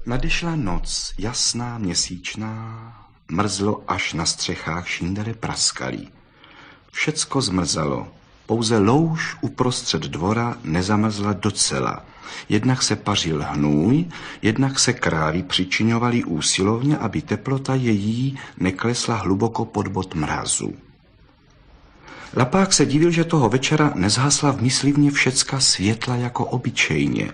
Nadešla noc, jasná, měsíčná, mrzlo až na střechách šíndele praskalí. Všecko zmrzalo, pouze louž uprostřed dvora nezamrzla docela. Jednak se pařil hnůj, jednak se krávy přičiňovaly úsilovně, aby teplota její neklesla hluboko pod bod mrazu. Lapák se divil, že toho večera nezhasla v myslivně všecka světla jako obyčejně.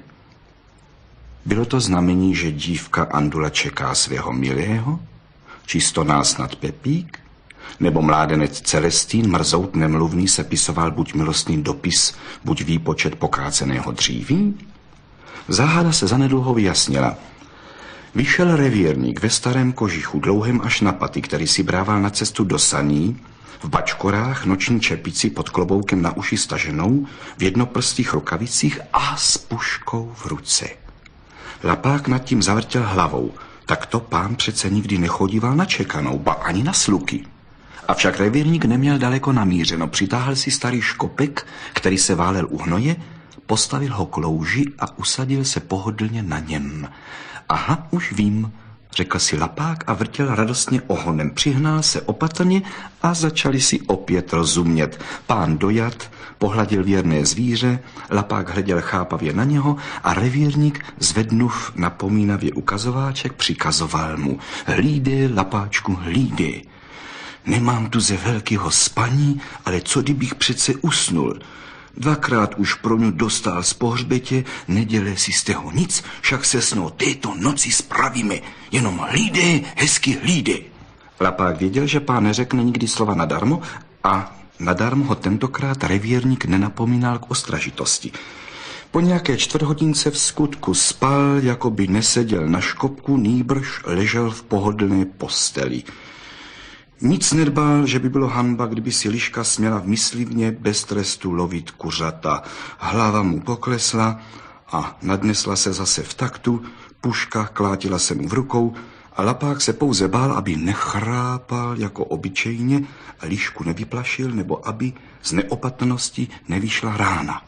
Bylo to znamení, že dívka Andula čeká svého milého, či stonásnad Pepík, nebo mládenec Celestín, mrzout nemluvný, sepisoval buď milostný dopis, buď výpočet pokáceného dříví? Záhada se zanedlouho vyjasnila. Vyšel revírník ve starém kožichu, dlouhém až na paty, který si brával na cestu do saní, v bačkorách, noční čepici pod kloboukem na uši staženou, v jednoprstých rukavicích a s puškou v ruce. Lapák nad tím zavrtěl hlavou. Tak to pán přece nikdy nechodíval na čekanou, ba ani na sluky. Avšak revírník neměl daleko namířeno. Přitáhl si starý škopek, který se válel u hnoje, postavil ho k louži a usadil se pohodlně na něm. Aha, už vím, řekl si Lapák a vrtěl radostně ohonem. Přihnal se opatrně a začali si opět rozumět. Pán dojat pohladil věrné zvíře, Lapák hleděl chápavě na něho a revírník, zvednuv napomínavě ukazováček, přikazoval mu: hlídej, Lapáčku, hlídej. Nemám tu ze velkého spaní, ale co kdybych přece usnul? Dvakrát už pro ňu dostal z pohřbetě, nedělej si z toho nic, však se snou této noci spravíme. Jenom hlídej, hezky hlídej. Lapák věděl, že pán neřekne nikdy slova nadarmo a nadarmo ho tentokrát revírník nenapomínal k ostražitosti. Po nějaké čtvrthodince v skutku spal, jako by neseděl na škopku, nýbrž ležel v pohodlné posteli. Nic nedbal, že by bylo hanba, kdyby si liška směla v myslivně bez trestu lovit kuřata. Hlava mu poklesla a nadnesla se zase v taktu, puška klátila se mu v rukou a Lapák se pouze bál, aby nechrápal jako obyčejně a lišku nevyplašil, nebo aby z neopatrnosti nevyšla rána.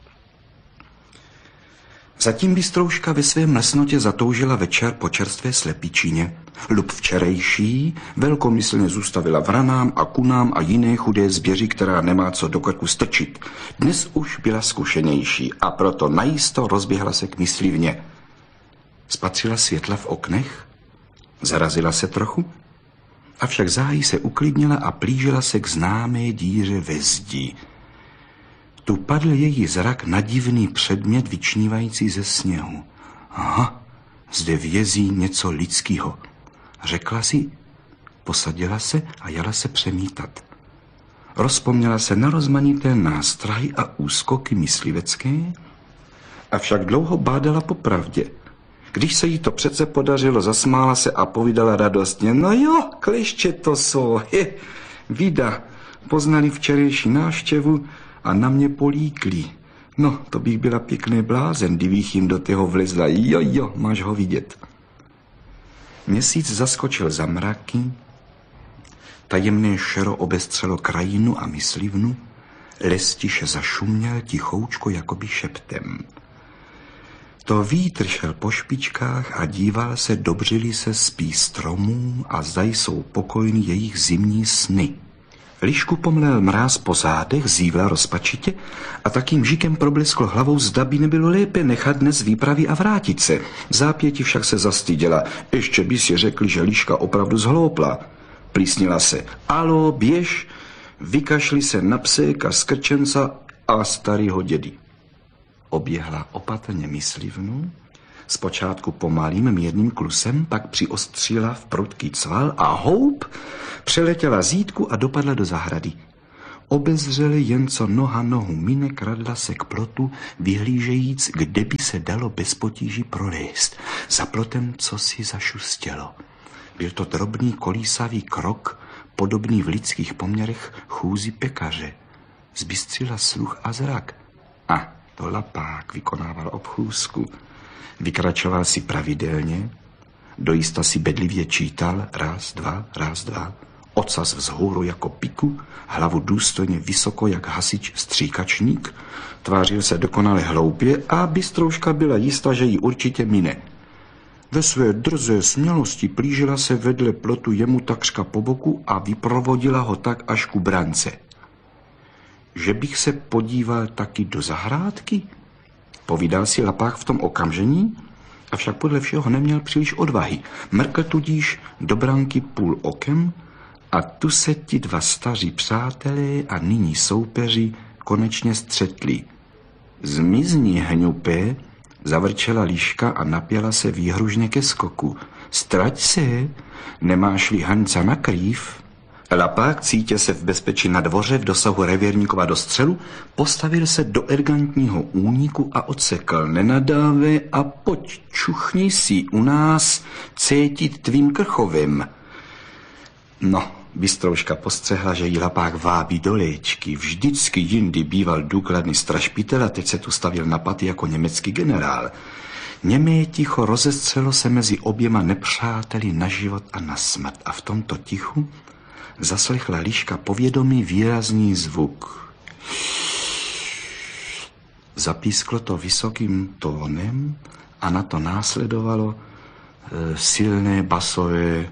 Zatím bystrouška ve svém lesnotě zatoužila večer po čerstvé slepičině. Lub včerejší velkomyslně zůstavila vranám a kunám a jiné chudé zvěři, která nemá co do krku strčit. Dnes už byla zkušenější a proto najisto rozběhla se k myslivně. Spatřila světla v oknech, zarazila se trochu, avšak záhy se uklidnila a plížila se k známé díře ve zdi. Tu padl její zrak na divný předmět vyčnívající ze sněhu. Aha, zde vězí něco lidského, řekla si, posadila se a jala se přemítat. Rozpomněla se na rozmanité nástrahy a úskoky myslivecké, avšak dlouho bádala po pravdě. Když se jí to přece podařilo, zasmála se a povídala radostně: no jo, klešče to jsou, vida, poznali včerejší návštěvu a na mě políkli. No, to bych byla pěkný blázen, kdybych jim do toho vlezla. Jo, máš ho vidět. Měsíc zaskočil za mraky, tajemné šero obestřelo krajinu a myslivnu, les tiše zašuměl tichoučko jakoby šeptem. To vítr šel po špičkách a díval se, dobřili se spí stromům a zda jsou pokojný jejich zimní sny. Lišku pomlel mráz po zádech, zívla rozpačitě a takým žikem problesklo hlavou, zda by nebylo lépe nechat dnes výpravy a vrátit se. V zápěti však se zastyděla. Ještě by si řekli, že Liška opravdu zhloupla. Plísnila se: alo, běž, vykašli se na psek a skrčenca a starýho dědy. Oběhla opatrně myslivnu, zpočátku pomalým mírným klusem, pak přiostřila v prudký cval a houp přeletěla zítku a dopadla do zahrady. Obezřeli jen co noha nohu mine, kradla se k plotu, vyhlížejíc, kde by se dalo bez potíží prolézt. Za plotem cosi zašustělo. Byl to drobný kolísavý krok, podobný v lidských poměrech chůzi pekaře. Zbystřila sluch a zrak. A to Lapák vykonával obchůzku. Vykračoval si pravidelně, dojista si bedlivě čítal: raz, dva, ocas vzhůru jako piku, hlavu důstojně vysoko jak hasič stříkačník, tvářil se dokonale hloupě a bystrouška byla jistá, že ji určitě mine. Ve své drzé smělosti plížila se vedle plotu jemu takřka po boku a vyprovodila ho tak až ku brance. Že bych se podíval taky do zahrádky? Povídal si Lapák v tom okamžení, avšak podle všeho neměl příliš odvahy. Mrkl tudíž do branky půl okem a tu se ti dva staří přátelé a nyní soupeři konečně střetli. Zmizni, hňupé, zavrčela Liška a napěla se výhružně ke skoku. Strať se, nemáš-li Haňca na krýv? Lapák, cítě se v bezpečí na dvoře v dosahu revírníkova dostřelu, postavil se do elegantního úniku a odsekal: nenadáve a pojď, čuchni si u nás cítit tvým krchovem. No, Bystrouška postřehla, že jí Lapák vábí do léčky. Vždycky jindy býval důkladný strašpitel a teď se tu stavil na paty jako německý generál. Němé ticho rozestřelo se mezi oběma nepřáteli na život a na smrt a v tomto tichu zaslechla Liška povědomý výrazný zvuk. Zapísklo to vysokým tónem a na to následovalo silné basové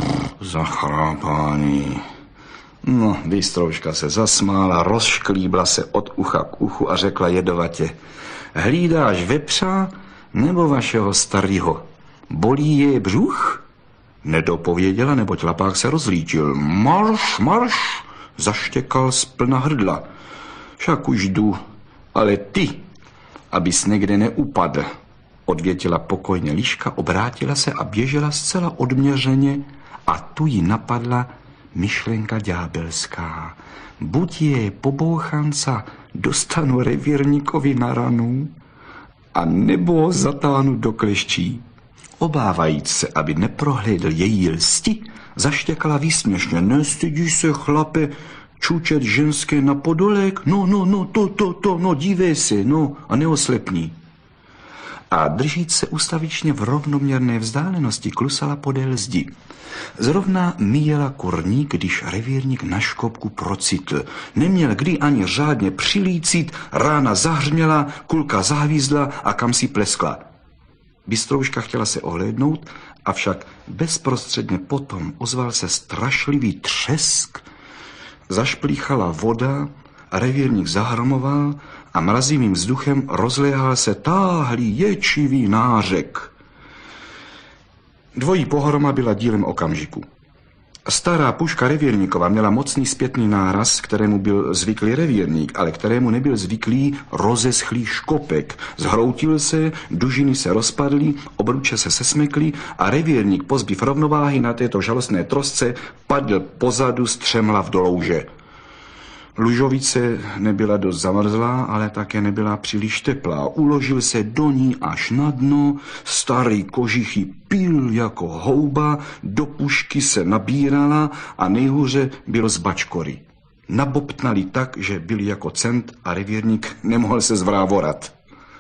zachrápání. No, Bystrouška se zasmála, rozšklíbla se od ucha k uchu a řekla jedovatě: hlídáš vepřa nebo vašeho starýho? Bolí je břuch? Nedopověděla, neboť Lapák se rozlíčil. Marš, marš, zaštěkal z plna hrdla. Však už jdu, ale ty, abys někde neupadl, odvětila pokojně Liška, obrátila se a běžela zcela odměřeně a tu jí napadla myšlenka ďábelská. Buď je pobouchanca dostanu revírníkovi na ranu, a nebo zatáhnu do kleščí. Obávajíc se, aby neprohlédl její lsti, zaštěkala výsměšně: nestydíš se, chlape, čučet ženské na podolek? No, dívej se, no, a neoslepní. A držíc se ustavičně v rovnoměrné vzdálenosti klusala podél zdi. Zrovna míjela kurník, když revírník na škopku procitl. Neměl kdy ani řádně přilícit, rána zahřměla, kulka zahvízdla a kam si pleskla. Bystrouška chtěla se ohlédnout, avšak bezprostředně potom ozval se strašlivý třesk, zašplíchala voda, revírník zahromoval a mrazivým vzduchem rozléhal se táhlý ječivý nářek. Dvojí pohroma byla dílem okamžiku. Stará puška revírníkova měla mocný zpětný náraz, kterému byl zvyklý revírník, ale kterému nebyl zvyklý rozeschlý škopek. Zhroutil se, dužiny se rozpadly, obruče se sesmekly a revírník, pozbyv rovnováhy na této žalostné trosce, padl pozadu střemhlav do louže. Lužovice nebyla dost zamrzlá, ale také nebyla příliš teplá. Uložil se do ní až na dno, starý kožichy pil jako houba, do pušky se nabírala a nejhůře bylo z bačkory. Nabobtnali tak, že byli jako cent a revírník nemohl se zvrávorat.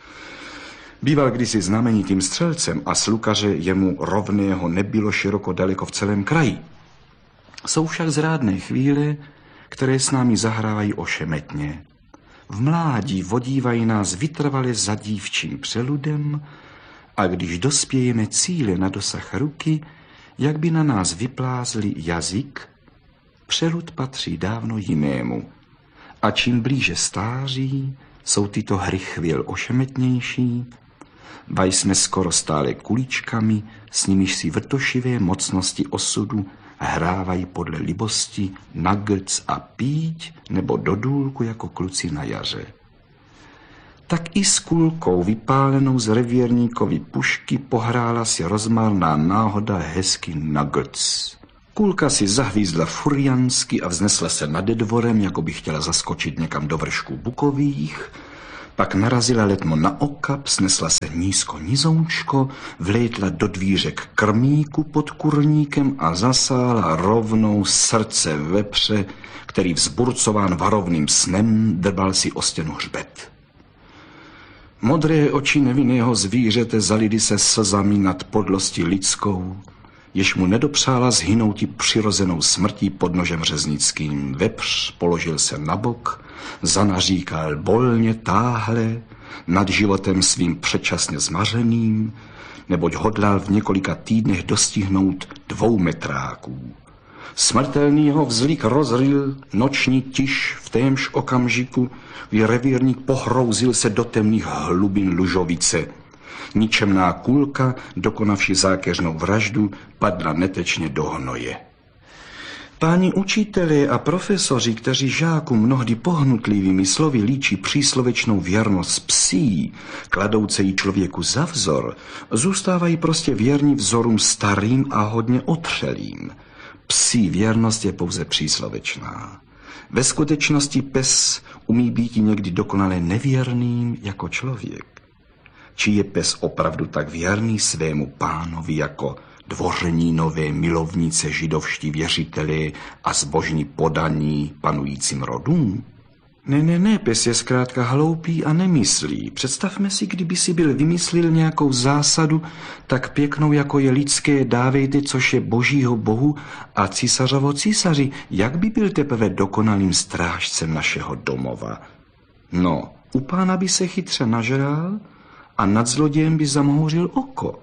Býval kdysi znamenitým střelcem a slukaře jemu rovného nebylo široko daleko v celém kraji. Jsou však zrádné chvíle, které s námi zahrávají ošemetně. V mládí vodívají nás vytrvale za dívčím přeludem a když dospějeme cíle na dosah ruky, jak by na nás vyplázli jazyk, přelud patří dávno jinému. A čím blíže stáří, jsou tyto hry chvíl ošemetnější, ba jsme skoro stále kuličkami, s nimiž si vrtošivé mocnosti osudu hrávají podle libosti na glc a píť nebo do důlku jako kluci na jaře. Tak i s kulkou vypálenou z revírníkovy pušky pohrála si rozmarná náhoda hezky na glc. Kulka si zahvízdla furiansky a vznesla se nad dvorem, jako by chtěla zaskočit někam do vršků bukových, pak narazila letmo na okap, snesla se nízko nizoučko, vlétla do dvířek krmíku pod kurníkem a zasála rovnou srdce vepře, který vzburcován varovným snem drbal si o stěnu hřbet. Modré oči nevinného zvířete zalily se slzami nad podlostí lidskou, jež mu nedopřála zhynouti přirozenou smrtí pod nožem řeznickým. Vepř položil se na bok, zanaříkal bolně táhle nad životem svým předčasně zmařeným, neboť hodlal v několika týdnech dostihnout 2 metráků. Smrtelný ho vzlik rozryl noční tiš v témž okamžiku, kdy revírník pohrouzil se do temných hlubin Lužovice. Ničemná kulka, dokonavši zákeřnou vraždu, padla netečně do hnoje. Páni učitelé a profesoři, kteří žákům mnohdy pohnutlivými slovy líčí příslovečnou věrnost psí, kladouce jí člověku za vzor, zůstávají prostě věrní vzorům starým a hodně otřelým. Psí věrnost je pouze příslovečná. Ve skutečnosti pes umí být někdy dokonale nevěrným jako člověk. Či je pes opravdu tak věrný svému pánovi jako dvořenínové milovnice židovští věřiteli a zbožní podaní panujícím rodům? Ne, pes je zkrátka hloupý a nemyslí. Představme si, kdyby si byl vymyslil nějakou zásadu tak pěknou, jako je lidské dávejte, což je božího bohu a císařovo císaři. Jak by byl teprve dokonalým strážcem našeho domova? No, u pána by se chytře nažral a nad zlodějem by zamhouřil oko.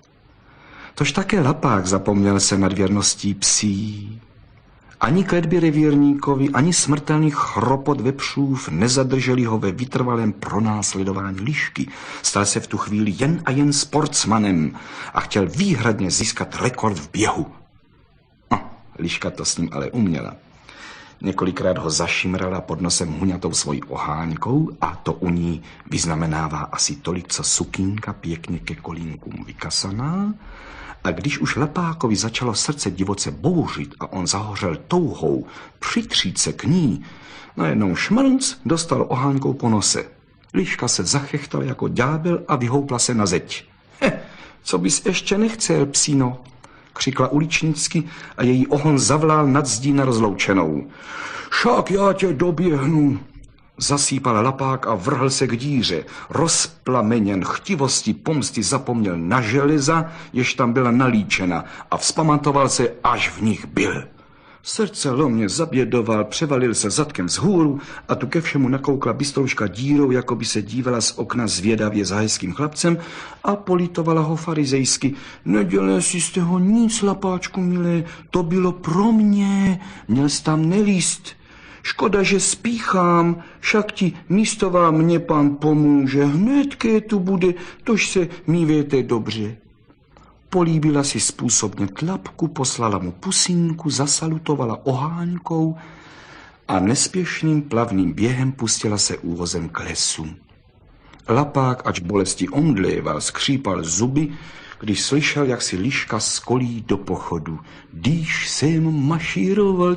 Tož také lapák zapomněl se nad věrností psí. Ani kletby revírníkovi, ani smrtelný chropot vepřův nezadrželi ho ve vytrvalém pronásledování lišky. Stal se v tu chvíli jen a jen sportsmanem a chtěl výhradně získat rekord v běhu. No, liška to s ním ale uměla. Několikrát ho zašimrala pod nosem huňatou svojí oháňkou a to u ní vyznamenává asi tolik, co sukínka pěkně ke kolínkům vykasaná. A když už lapákovi začalo srdce divoce bouřit a on zahořel touhou přitřít se k ní, najednou šmrnc dostal oháňkou po nose. Liška se zachechtala jako ďábel a vyhoupla se na zeď. Co bys ještě nechcel, psíno, křikla uličnicky a její ohon zavlál nad zdí na rozloučenou. Však já tě doběhnu, zasýpal lapák a vrhl se k díře. Rozplameněn chtivosti pomsty zapomněl na železa, jež tam byla nalíčena a vzpamatoval se, až v nich byl. Srdce lomně zabědoval, převalil se zadkem vzhůru a tu ke všemu nakoukla bystrouška dírou, jako by se dívala z okna zvědavě za hezkým chlapcem a politovala ho farizejsky. Nedělej si z toho nic, lapáčku milé, to bylo pro mě, měl jsi tam nelíst. Škoda, že spíchám, však ti místová mě pán pomůže, hnedké tu bude, tož se mívejte dobře. Políbila si způsobně tlapku, poslala mu pusínku, zasalutovala oháňkou a nespěšným plavným během pustila se úvozem k lesu. Lapák, ač bolesti omdléval, skřípal zuby, když slyšel, jak si liška skolí do pochodu. Když jsem mašíroval,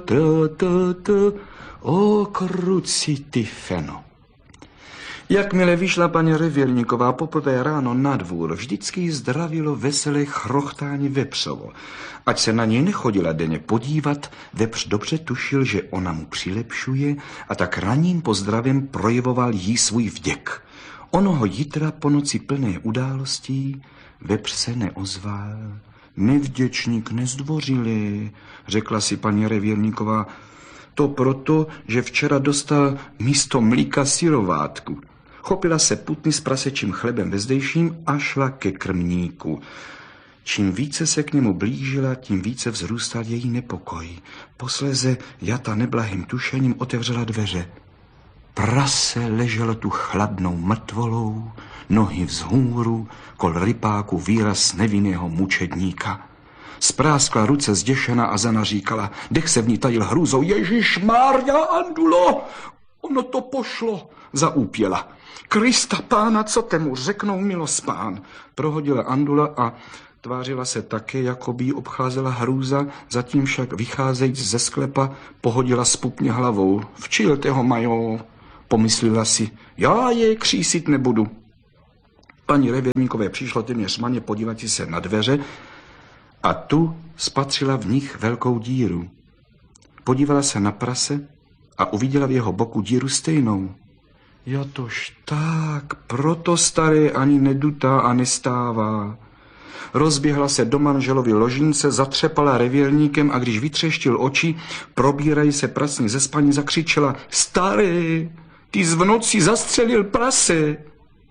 o kruci ty feno. Jakmile vyšla paní Revírníková poprvé ráno na dvůr, vždycky jí zdravilo veselé chrochtání vepřovo. Ať se na něj nechodila denně podívat, vepř dobře tušil, že ona mu přilepšuje a tak ranním pozdravem projevoval jí svůj vděk. Onoho jitra po noci plné událostí vepř se neozval. Nevděčník, nezdvořilý, řekla si paní Revírníková. To proto, že včera dostal místo mlíka syrovátku. Chopila se putny s prasečím chlebem vezdejším a šla ke krmníku. Čím více se k němu blížila, tím více vzrůstal její nepokoj. Posléze jata neblahým tušením otevřela dveře. Prase leželo tu chladnou mrtvolou, nohy vzhůru, kol rypáku výraz nevinného mučedníka. Spráskla ruce zděšena a zanaříkala, dech se v ní tajil hrůzou. Ježišmarja, Andulo, ono to pošlo, zaúpěla. Krista pána, co temu řeknou, milospán, prohodila Andula a tvářila se také, jako by jí obcházela hrůza, zatím však vycházejíc ze sklepa pohodila spupně hlavou. Včilte ho, majo, pomyslela si, já je křísit nebudu. Paní Revírníkové přišlo téměř maně podívat se na dveře a tu spatřila v nich velkou díru. Podívala se na prase a uviděla v jeho boku díru stejnou. Jatož tak, proto staré ani nedutá a nestává. Rozběhla se do manželovy ložince, zatřepala revírníkem a když vytřeštil oči, probírají se prasně ze spaní, zakřičela. Staré, ty z v noci zastřelil prase.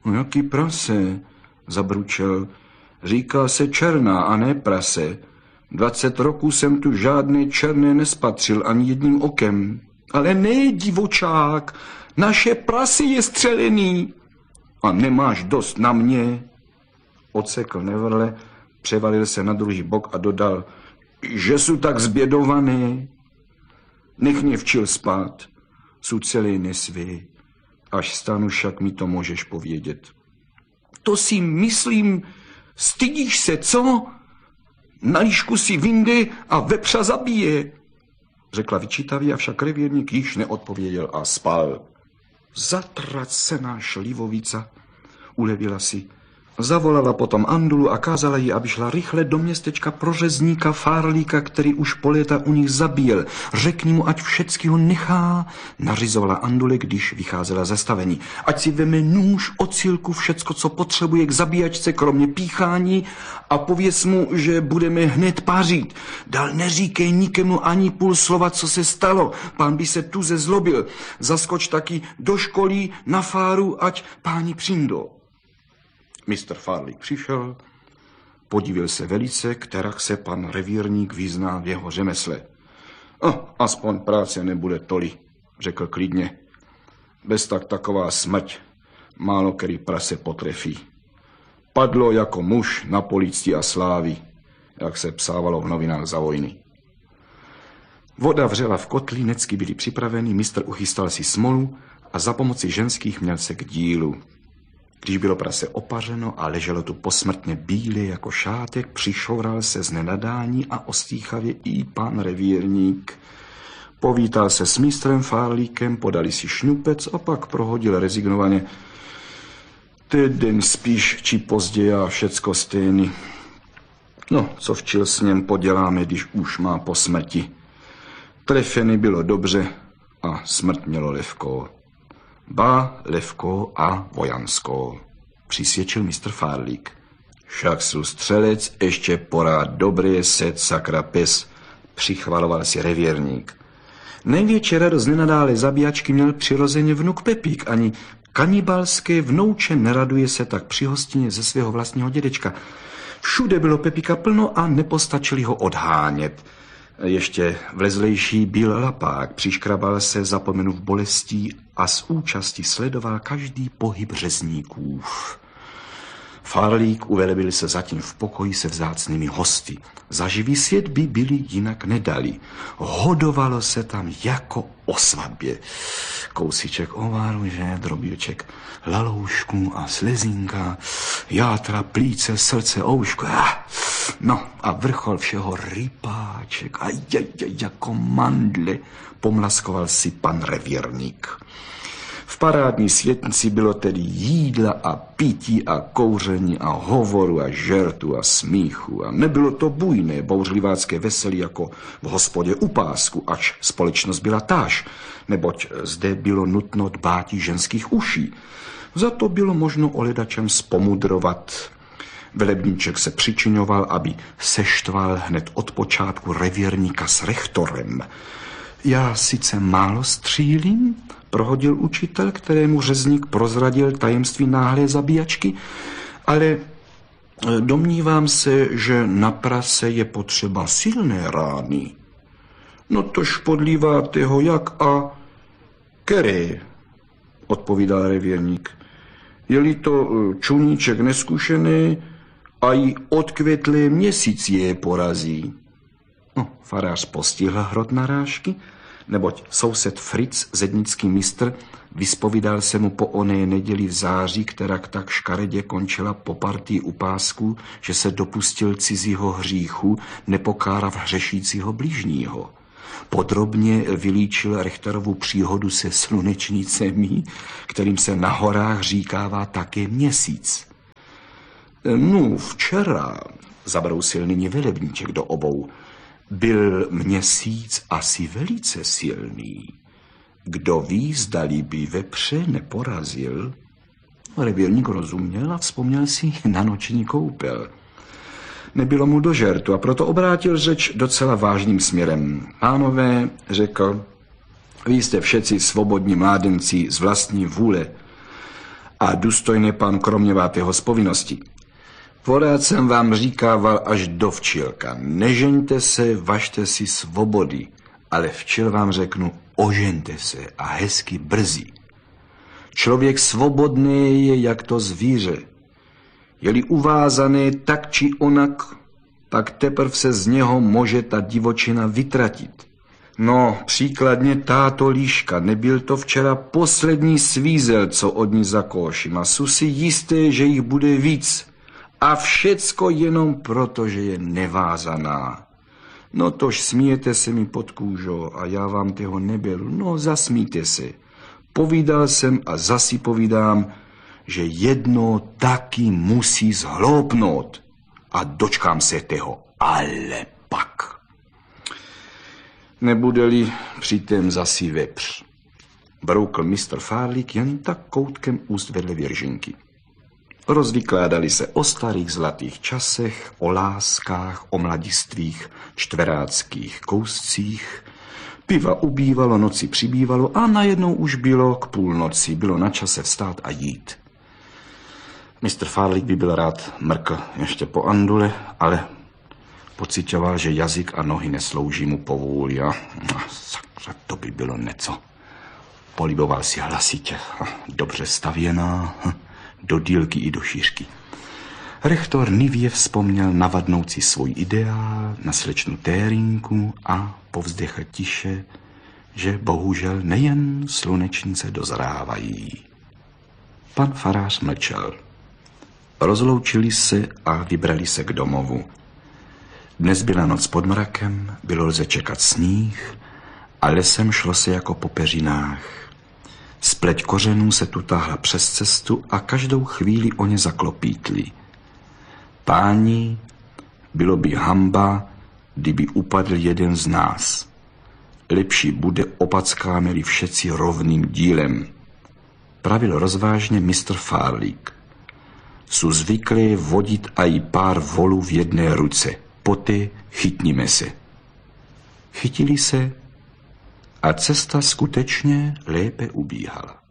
No jaký prase, zabručel. Říká se černá a ne prase. 20 roků jsem tu žádné černé nespatřil ani jedním okem. Ale ne, divočák, naše prase je střelený. A nemáš dost na mě. Odsekl Nevrle, převalil se na druhý bok a dodal, že jsou tak zbědované. Nech mě včil spát, jsou celý nesvý. Až stanu, však mi to můžeš povědět. To si myslím, stydíš se, co? Na líšku si vynde a vepřa zabije, řekla vyčítavě, avšak revírník již neodpověděl a spal. Zatracená šlivovica, ulevila si. Zavolala potom Andulu a kázala jí, aby šla rychle do městečka pro řezníka Fárlíka, který už po léta u nich zabíjel. Řekni mu, ať všecky ho nechá, nařizovala Andule, když vycházela ze stavení. Ať si veme nůž, ocilku, všecko, co potřebuje k zabíjačce, kromě píchání, a pověz mu, že budeme hned pařit. Dál neříkej nikému ani půl slova, co se stalo. Pán by se tuze zlobil. Zaskoč taky do školy, na fáru, ať páni přijdou. Mistr Fárlík přišel, podívil se velice, kterak se pan revírník vyzná v jeho řemesle. Aspoň práce nebude tolik, řekl klidně. Bez taková smrť málo který prase potrefí. Padlo jako muž na policii a slávy, jak se psávalo v novinách za vojny. Voda vřela v kotli, necky byly připraveny, mistr uchystal si smolu a za pomoci ženských měl se k dílu. Když bylo prase opařeno a leželo tu posmrtně bílé jako šátek, přišoural se z nenadání a ostýchavě i pan revírník. Povítal se s mistrem Fárlíkem, podali si šňupec a pak prohodil rezignovaně. Den spíš či později a všecko stejný. No, co včil s něm poděláme, když už má po smrti. Trefeny bylo dobře a smrt mělo lehkou. Ba, lehkou a vojanskou, přisvědčil mistr Fárlík. Však jsou střelec ještě porád dobré set sakra pes, přichvaloval si revírník. Největší radost nenadále zabíjačky měl přirozeně vnuk Pepík, ani kanibalské vnouče neraduje se tak při hostině ze svého vlastního dědečka. Všude bylo Pepíka plno a nepostačili ho odhánět. Ještě vlezlejší byl lapák, přiškrabal se, zapomenul bolestí a z účasti sledoval každý pohyb řezníků. Fárlík uvelebil se zatím v pokoji se vzácnými hosty. Za živý svět by byli jinak nedali. Hodovalo se tam jako o svatbě. Kousíček ováru, že, drobíček laloušku a slezínka, játra, plíce, srdce, ouško. No a vrchol všeho rypáček a jako mandle, pomlaskoval si pan revírník. V parádní světnici bylo tedy jídla a pití a kouření a hovoru a žertu a smíchu. A nebylo to bujné, bouřlivácké veselí jako v hospodě u pásku, ač společnost byla táž, neboť zde bylo nutno dbáti ženských uší. Za to bylo možno oledačem spomudrovat. Velebníček se přičiňoval, aby seštval hned od počátku revírníka s rektorem. Já sice málo střílím, prohodil učitel, kterému řezník prozradil tajemství náhlé zabíjačky, ale domnívám se, že na prase je potřeba silné rány. No tož podlíváte ho jak a které, odpovídal revírník. Je-li to čuníček neskušený a i odkvětlé měsíc je porazí. No, farář postihl hrot narážky, neboť soused Fritz, zednický mistr, vyspovídal se mu po oné neděli v září, která tak škaredě končila po partii u pásku, že se dopustil cizího hříchu, nepokárav hřešícího blížního. Podrobně vylíčil Richterovu příhodu se slunečnicemi, kterým se na horách říkává také měsíc. No, včera, zabrousil nyní velebníček do obou, byl měsíc asi velice silný. Kdo ví, zdali by vepře neporazil? Revírník rozuměl a vzpomněl si na noční koupel. Nebylo mu do žertu a proto obrátil řeč docela vážným směrem. Pánové, řekl, vy jste všetci svobodní mládenci z vlastní vůle A důstojný pan kroměváte z povinnosti. Porád jsem vám říkával až do včilka. Nežeňte se, važte si svobody. Ale včil vám řeknu, ožeňte se a hezky brzy. Člověk svobodný je jak to zvíře. Je-li uvázaný tak či onak, pak teprv se z něho může ta divočina vytratit. No, příkladně táto líška, nebyl to včera poslední svízel, co od ní zakouším, a jsou si jisté, že jich bude víc. A všecko jenom proto, že je nevázaná. No tož smíjete se mi pod kůžou a já vám toho neberu. No zasmíte se. Povídal jsem a zasi povídám, že jedno taky musí zhloupnout. A dočkám se toho, ale pak. Nebude-li přitom zasi vepř. Broukl mistr Fárlík jen tak koutkem úst vedle Věržinky. Rozvykládali se o starých zlatých časech, o láskách, o mladistvých, čtveráckých kouscích. Piva ubývalo, noci přibývalo a najednou už bylo k půlnoci, bylo na čase vstát a jít. Mistr Fárlík by byl rád mrkl ještě po andule, ale pocitoval, že jazyk a nohy neslouží mu povůli a sakra, to by bylo něco. Poliboval si hlasitě, dobře stavěná, do dílky i do šířky. Rektor nivě vzpomněl na vadnoucí svůj ideál, na slečnu Térinku a povzdechl tiše, že bohužel nejen slunečnice dozrávají. Pan farář mlčel. Rozloučili se a vybrali se k domovu. Dnes byla noc pod mrakem, bylo lze čekat sníh a lesem šlo se jako po peřinách. Spleť kořenů se tu táhla přes cestu a každou chvíli o ně zaklopítli. Páni, bylo by hamba, kdyby upadl jeden z nás. Lepší bude opackáme-li všetci rovným dílem. Pravil rozvážně mistr Fárlík. Jsou zvyklí vodit aj pár volů v jedné ruce. Poté chytnime se. Chytili se a cesta skutečně lépe ubíhala.